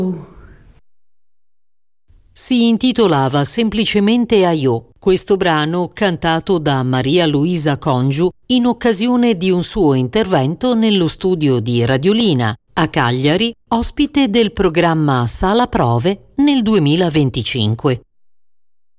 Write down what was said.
Si intitolava semplicemente Aio, questo brano cantato da Maria Luisa Congiu in occasione di un suo intervento nello studio di Radiolina, a Cagliari, ospite del programma Sala Prove nel 2025.